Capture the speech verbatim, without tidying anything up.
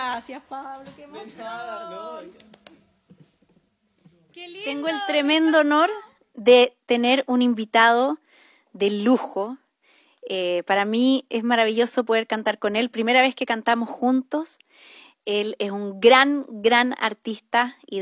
Gracias, Pablo, qué emoción. Nada, no. Qué lindo. Tengo el tremendo honor de tener un invitado de lujo. Eh, para mí es maravilloso poder cantar con él. Primera vez que cantamos juntos. Él es un gran, gran artista y